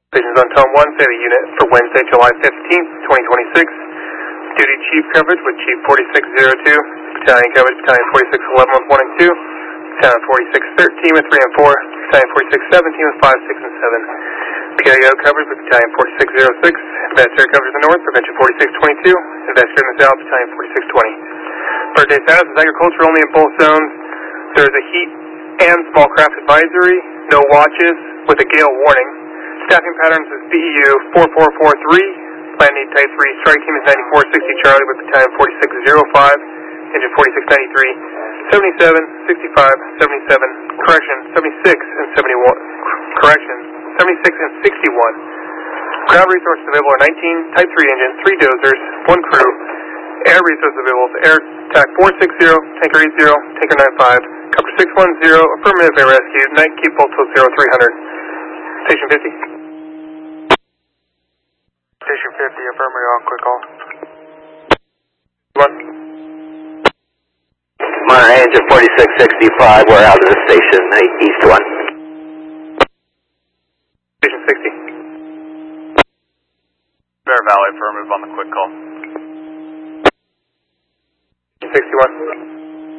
Stations on Tone 1, say the unit for Wednesday, July 15th, 2026. Duty Chief coverage with Chief 4602, Battalion coverage, Battalion 4611 with 1 and 2, Battalion 4613 with 3 and 4, Battalion 4617 with 5, 6, and 7. PIO coverage with Battalion 4606, Investigator coverage in the north, Prevention 4622, Investigator in the south, Battalion 4620. Birthday status is agriculture only in both zones. There is a heat and small craft advisory, no watches, with a gale warning. Staffing patterns is BEU 4443, land need type 3, strike team is 9460 Charlie with Battalion 4605, engine 4693, 77, 65, 77, correction, 76 and 71, correction, 76 and 61. Ground resources available are 19, type 3 engine, 3 dozers, 1 crew. Air resources available is Air TAC 460, Tanker 80, Tanker 95, Copter 610, affirmative air rescue, night keep Volto 0300. Station 50. Station 50, affirmative on quick call. 1. My engine 4665, we're out of the station, east 1. Station 60. Bear Valley, affirmative on the quick call. 61.